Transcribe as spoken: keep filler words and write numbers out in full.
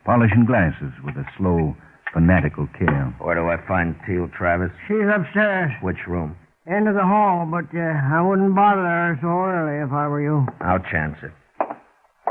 polishing glasses with a slow, fanatical care. Where do I find Teal, Travis? She's upstairs. Which room? End of the hall, but uh, I wouldn't bother her so early if I were you. I'll chance it.